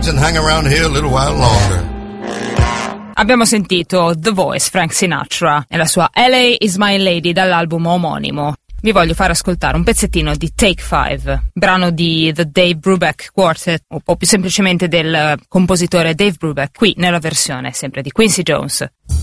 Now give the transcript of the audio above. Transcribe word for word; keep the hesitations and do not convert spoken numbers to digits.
bags and hang around here a little while longer. Abbiamo sentito The Voice, Frank Sinatra, e la sua L A is my lady dall'album omonimo. Vi voglio far ascoltare un pezzettino di Take Five, brano di The Dave Brubeck Quartet, o più semplicemente del compositore Dave Brubeck, qui nella versione sempre di Quincy Jones.